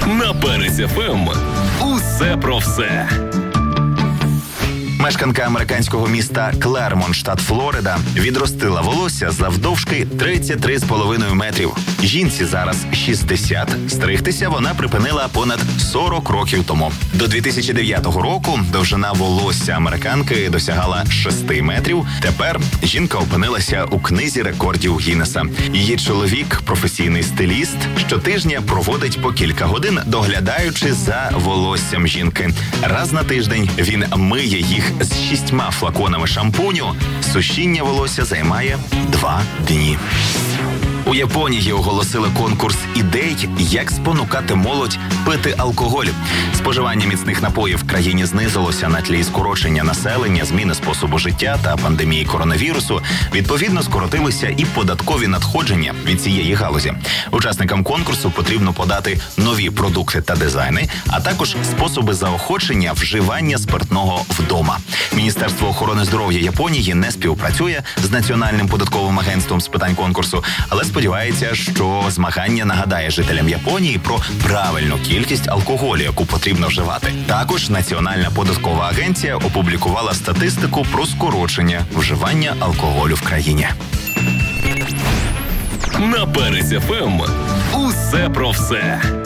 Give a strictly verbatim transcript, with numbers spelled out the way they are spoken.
На Перець еф ем усе про все. Мешканка американського міста Клермонт, штат Флорида, відростила волосся завдовжки тридцять три з половиною метрів. Жінці зараз шістдесят. Стригтися вона припинила понад сорок років тому. До дві тисячі дев'ятого року довжина волосся американки досягала шести метрів. Тепер жінка опинилася у книзі рекордів Гіннеса. Її чоловік, професійний стиліст, щотижня проводить по кілька годин, доглядаючи за волоссям жінки. Раз на тиждень він миє їх з шістьма флаконами шампуню. Сушіння волосся займає два дні. У Японії оголосили конкурс ідей, як спонукати молодь пити алкоголь. Споживання міцних напоїв в країні знизилося на тлі скорочення населення, зміни способу життя та пандемії коронавірусу. Відповідно, скоротилися і податкові надходження від цієї галузі. Учасникам конкурсу потрібно подати нові продукти та дизайни, а також способи заохочення вживання спиртного вдома. Міністерство охорони здоров'я Японії не співпрацює з Національним податковим агентством з питань конкурсу, але сподівається, що змагання нагадає жителям Японії про правильну кількість алкоголю, яку потрібно вживати. Також Національна податкова агенція опублікувала статистику про скорочення вживання алкоголю в країні. На Перець еф ем усе про все.